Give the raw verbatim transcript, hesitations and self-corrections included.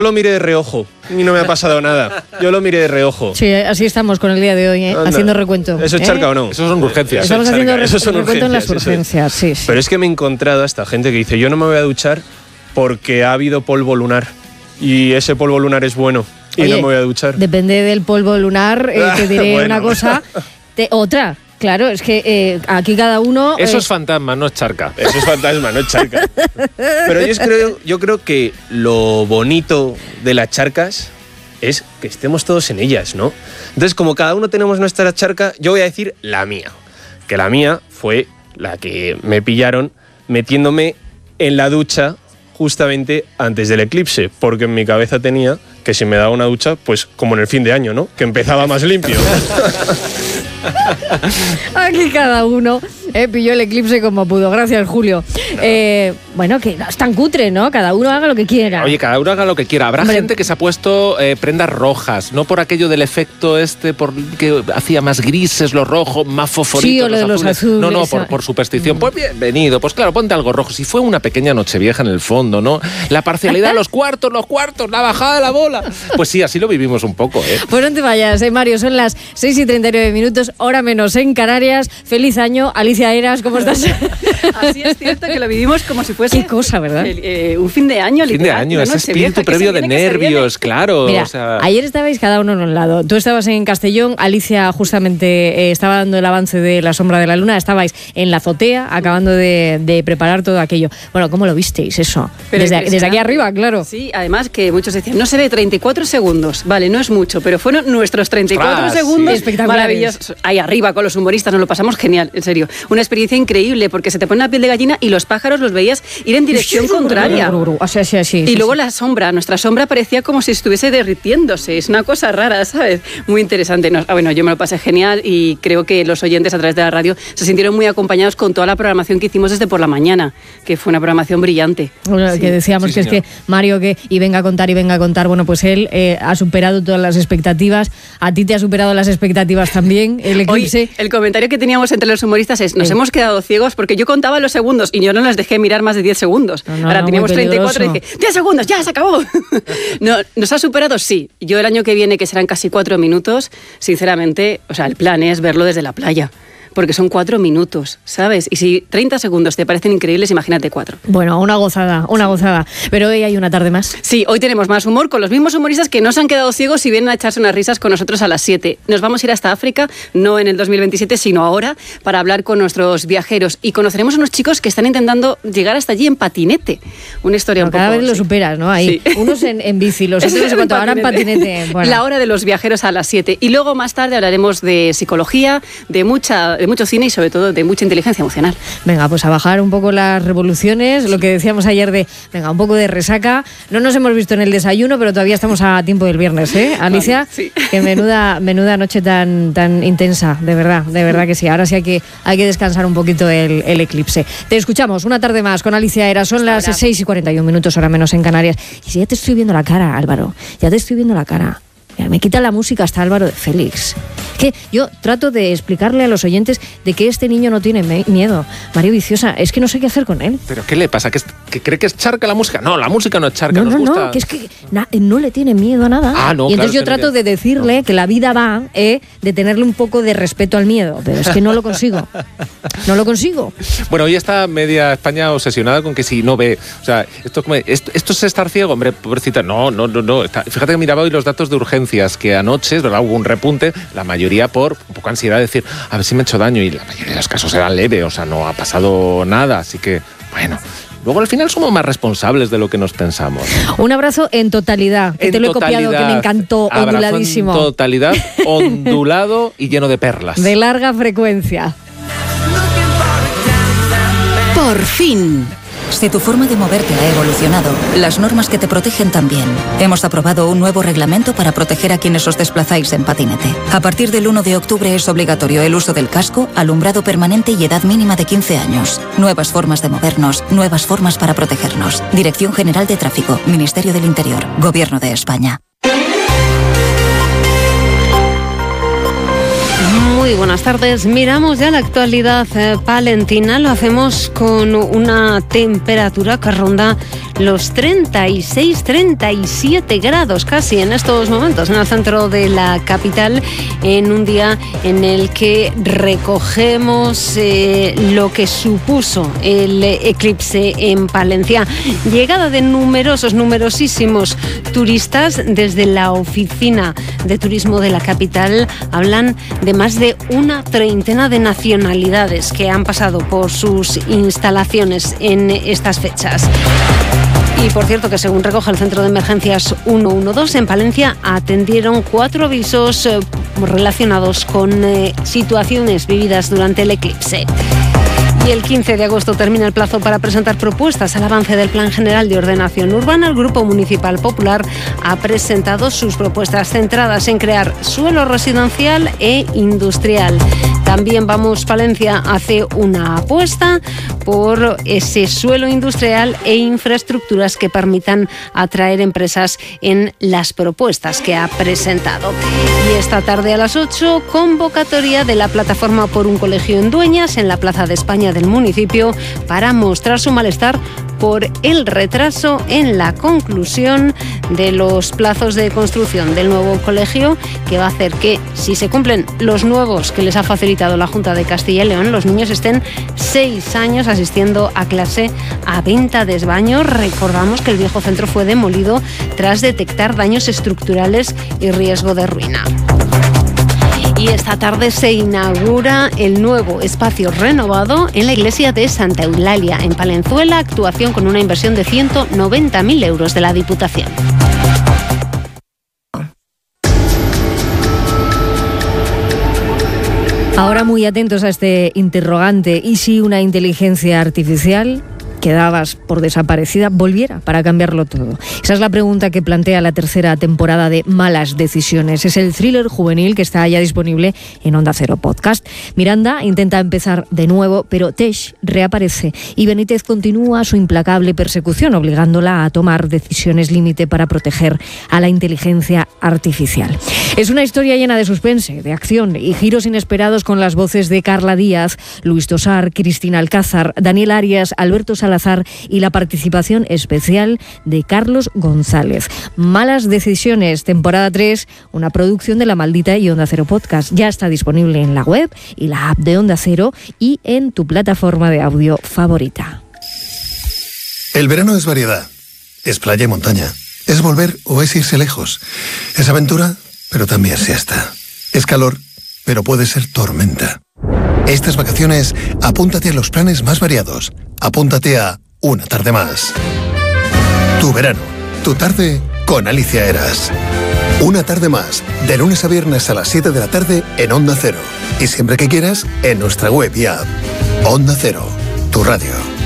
lo miré de reojo y no me ha pasado nada. Yo lo miré de reojo. Sí, así estamos con el día de hoy, ¿eh? Haciendo recuento. ¿Eso es charca ¿eh? o no? Eso son urgencias. Estamos Eso es haciendo charca. Eso son recuento en las urgencias, urgencias, sí, sí. Pero es que me he encontrado a esta gente que dice, yo no me voy a duchar porque ha habido polvo lunar y ese polvo lunar es bueno y Oye, no me voy a duchar. Depende del polvo lunar, eh, te diré Bueno. una cosa, te, otra. Claro, es que eh, aquí cada uno... Eso eh, es fantasma, no es charca. Eso es fantasma, no es charca. Pero yo creo, yo creo que lo bonito de las charcas es que estemos todos en ellas, ¿no? Entonces, como cada uno tenemos nuestra charca, yo voy a decir la mía. Que la mía fue la que me pillaron metiéndome en la ducha justamente antes del eclipse, porque en mi cabeza tenía que si me daba una ducha, pues como en el fin de año, ¿no? Que empezaba más limpio. Aquí cada uno eh, pilló el eclipse como pudo. Gracias, Julio. Eh, bueno, que no es tan cutre, ¿no? Cada uno haga lo que quiera. Oye, cada uno haga lo que quiera. Habrá Hombre. gente que se ha puesto eh, prendas rojas, no por aquello del efecto este, por que hacía más grises los rojos, más fosforitos Sí, o lo de los azules. No, no, por, por superstición. Pues bienvenido, pues claro, ponte algo rojo. Si fue una pequeña nochevieja en el fondo, ¿no? La parcialidad de los cuartos, los cuartos, la bajada de la bola. Pues sí, así lo vivimos un poco, ¿eh? Pues no te vayas, eh, Mario. Son las seis y treinta y nueve minutos, hora menos en Canarias. Feliz año. Alicia Eras, ¿cómo estás? Así es cierto que lo vivimos como si fuese... Qué cosa, ¿verdad? el, eh, un fin de año, Fin de literal, año, una ese nochevieja espíritu que se previo de viene, que se viene. nervios, claro. Mira, o sea... ayer estabais cada uno en un lado. Tú estabas en Castellón, Alicia justamente eh, estaba dando el avance de La sombra de la luna, estabais en la azotea acabando de, de preparar todo aquello. Bueno, ¿cómo lo visteis eso? Pero Desde, desde aquí impresionante. arriba, claro. Sí, además que muchos decían, no se ve treinta y cuatro segundos. Vale, no es mucho, pero fueron nuestros treinta y cuatro Ostras, segundos sí. Espectaculares. maravillosos. Ahí arriba con los humoristas, nos lo pasamos genial, en serio. Una experiencia increíble porque se te pone la piel de gallina y los pájaros los veías ir en dirección contraria. Así, así, así, Y sí, luego sí. la sombra, nuestra sombra parecía como si estuviese derritiéndose. Es una cosa rara, ¿sabes? Muy interesante. Nos- ah, bueno, yo me lo pasé genial y creo que los oyentes a través de la radio se sintieron muy acompañados con toda la programación que hicimos desde por la mañana, que fue una programación brillante. Bueno, Sí. que decíamos sí, que señor. es que Mario que y venga a contar y venga a contar, bueno, pues él eh, ha superado todas las expectativas. A ti te ha superado las expectativas también el Hoy, eclipse. el comentario que teníamos entre los humoristas es, nos Sí. hemos quedado ciegos porque yo contaba los segundos y yo no les dejé mirar más de diez segundos. No, no, Ahora no, teníamos muy treinta y cuatro y peligroso. dije, diez segundos, ya, se acabó. no, ¿nos ha superado? Sí. Yo el año que viene, que serán casi cuatro minutos, sinceramente, o sea, el plan es verlo desde la playa. Porque son cuatro minutos, ¿sabes? Y si treinta segundos te parecen increíbles, imagínate cuatro. Bueno, una gozada, una gozada. Pero hoy hay una tarde más. Sí, hoy tenemos más humor con los mismos humoristas que no se han quedado ciegos y vienen a echarse unas risas con nosotros a las siete. Nos vamos a ir hasta África, no en el dos mil veintisiete, sino ahora, para hablar con nuestros viajeros. Y conoceremos a unos chicos que están intentando llegar hasta allí en patinete. Una historia un Cada poco... vez lo sí. superas, ¿no? Ahí. Sí. Unos en, en bici, los otros no sé cuánto, ahora en patinete. Bueno. La hora de los viajeros a las siete. Y luego más tarde hablaremos de psicología, de, mucha, de mucho cine y sobre todo de mucha inteligencia emocional. Venga, pues a bajar un poco las revoluciones, lo que decíamos ayer de, venga, un poco de resaca. No nos hemos visto en el desayuno, pero todavía estamos a tiempo del viernes, ¿eh, Alicia? Vale, sí. Que menuda, menuda noche tan, tan intensa, de verdad, de verdad que sí. Ahora sí hay que, hay que descansar un poquito el, el eclipse. Te escuchamos una tarde más con Alicia Eras. Son las ahora. seis y cuarenta y un minutos, hora menos en Canarias. Y si ya te estoy viendo la cara, Álvaro, ya te estoy viendo la cara. Mira, me quita la música hasta Álvaro de Félix. Que yo trato de explicarle a los oyentes de que este niño no tiene me- miedo. Mario Viciosa, es que no sé qué hacer con él. ¿Pero qué le pasa? ¿Que, es- que cree que es charca la música? No, la música no es charca, No, nos no, gusta. no, que es que na- no le tiene miedo a nada. Ah, no, y entonces claro, yo es que no trato tiene- de decirle que la vida va eh, de tenerle un poco de respeto al miedo, pero es que no lo consigo. No lo consigo. Bueno, hoy está media España obsesionada con que si no ve. O sea, esto, como- esto, esto es estar ciego, hombre, pobrecita. No, no, no, no. Está- fíjate que miraba hoy los datos de urgencias, que anoche, es verdad, hubo un repunte, la mayoría por un poco ansiedad de decir, a ver si me he hecho daño, y la mayoría de los casos eran leve, o sea, no ha pasado nada, así que, bueno. Luego al final somos más responsables de lo que nos pensamos. Un abrazo en totalidad, que En te lo he copiado, que me totalidad, encantó, abrazo onduladísimo. En totalidad, ondulado y lleno de perlas. De larga frecuencia. Por fin. Si tu forma de moverte ha evolucionado, las normas que te protegen también. Hemos aprobado un nuevo reglamento para proteger a quienes os desplazáis en patinete. A partir del uno de octubre es obligatorio el uso del casco, alumbrado permanente y edad mínima de quince años. Nuevas formas de movernos, nuevas formas para protegernos. Dirección General de Tráfico, Ministerio del Interior, Gobierno de España. Muy buenas tardes. Miramos ya la actualidad eh, palentina. Lo hacemos con una temperatura que ronda los treinta y seis, treinta y siete grados casi en estos momentos en el centro de la capital, en un día en el que recogemos eh, lo que supuso el eclipse en Palencia. Llegada de numerosos, numerosísimos turistas. Desde la oficina de turismo de la capital hablan de más de una treintena de nacionalidades que han pasado por sus instalaciones en estas fechas. Y por cierto que según recoge el Centro de Emergencias ciento doce, en Palencia atendieron cuatro avisos eh, relacionados con eh, situaciones vividas durante el eclipse. Y el quince de agosto termina el plazo para presentar propuestas al avance del Plan General de Ordenación Urbana. El Grupo Municipal Popular ha presentado sus propuestas centradas en crear suelo residencial e industrial. También Vamos Palencia hace una apuesta por ese suelo industrial e infraestructuras que permitan atraer empresas en las propuestas que ha presentado. Y esta tarde a las ocho, convocatoria de la plataforma por un colegio en Dueñas, en la Plaza de España del municipio, para mostrar su malestar por el retraso en la conclusión de los plazos de construcción del nuevo colegio, que va a hacer que, si se cumplen los nuevos que les ha facilitado la Junta de Castilla y León, los niños estén seis años asistiendo a clase a venta de baños. Recordamos que el viejo centro fue demolido tras detectar daños estructurales y riesgo de ruina. Y esta tarde se inaugura el nuevo espacio renovado en la iglesia de Santa Eulalia, en Palenzuela, actuación con una inversión de ciento noventa mil euros de la Diputación. Ahora muy atentos a este interrogante. ¿Y si una inteligencia artificial que dabas por desaparecida volviera para cambiarlo todo? Esa es la pregunta que plantea la tercera temporada de Malas Decisiones. Es el thriller juvenil que está ya disponible en Onda Cero Podcast. Miranda intenta empezar de nuevo, pero Tesh reaparece y Benítez continúa su implacable persecución, obligándola a tomar decisiones límite para proteger a la inteligencia artificial. Es una historia llena de suspense, de acción y giros inesperados, con las voces de Carla Díaz, Luis Tosar, Cristina Alcázar, Daniel Arias, Alberto Salazar y la participación especial de Carlos González. Malas Decisiones, temporada tres, una producción de La Maldita y Onda Cero Podcast. Ya está disponible en la web y la app de Onda Cero y en tu plataforma de audio favorita. El verano es variedad, es playa y montaña, es volver o es irse lejos, es aventura, pero también siesta, es calor, pero puede ser tormenta. Estas vacaciones, apúntate a los planes más variados. Apúntate a Una Tarde Más. Tu verano, tu tarde con Alicia Eras. Una Tarde Más, de lunes a viernes a las siete de la tarde en Onda Cero. Y siempre que quieras, en nuestra web y app. Onda Cero, tu radio.